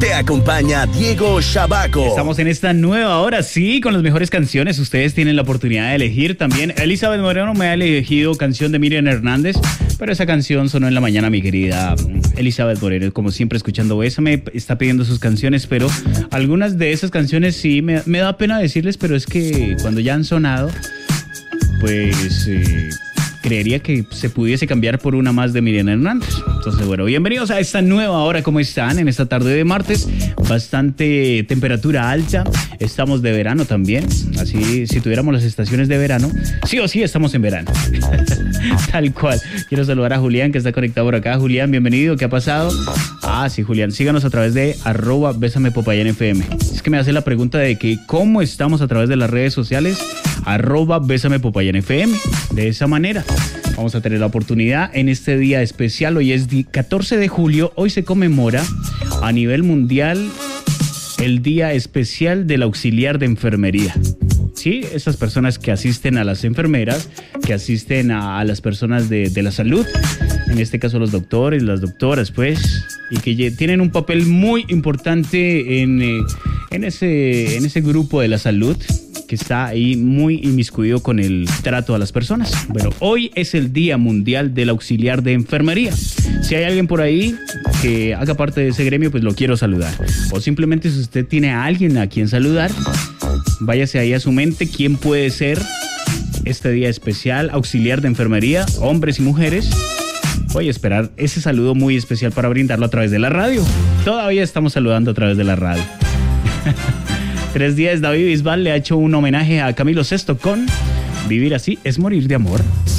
Te acompaña Diego Shabaco. Estamos en esta nueva hora, sí, con las mejores canciones. Ustedes tienen la oportunidad de elegir también. Elizabeth Moreno me ha elegido canción de Miriam Hernández, pero esa canción sonó en la mañana, mi querida Elizabeth Moreno. Como siempre, escuchando Bésame, está pidiendo sus canciones, pero algunas de esas canciones sí me da pena decirles, pero es que cuando ya han sonado, pues creería que se pudiese cambiar por una más de Miriam Hernández. Entonces, bueno, bienvenidos a esta nueva hora. ¿Cómo están en esta tarde de martes? Bastante temperatura alta. Estamos de verano también. Así, si tuviéramos las estaciones de verano, sí o sí estamos en verano. Tal cual. Quiero saludar a Julián, que está conectado por acá. Julián, bienvenido. ¿Qué ha pasado? Sí, Julián. Síganos a través de @BésamePopayánFM. Es que me hace la pregunta de que ¿cómo estamos a través de las redes sociales? @BésamePopayánFM. De esa manera vamos a tener la oportunidad en este día especial. Hoy es 14 de julio. Hoy se conmemora a nivel mundial el Día Especial del Auxiliar de Enfermería. Sí, esas personas que asisten a las enfermeras, que asisten a las personas de la salud, en este caso los doctores, las doctoras, pues, y que tienen un papel muy importante en ese grupo de la salud, que está ahí muy inmiscuido con el trato a las personas. Bueno, hoy es el Día Mundial del Auxiliar de Enfermería. Si hay alguien por ahí que haga parte de ese gremio, pues lo quiero saludar. O simplemente si usted tiene a alguien a quien saludar, váyase ahí a su mente quién puede ser este día especial, auxiliar de enfermería, hombres y mujeres. Voy a esperar ese saludo muy especial para brindarlo a través de la radio. Todavía estamos saludando a través de la radio. 3 días David Bisbal le ha hecho un homenaje a Camilo Sesto con Vivir así es morir de amor.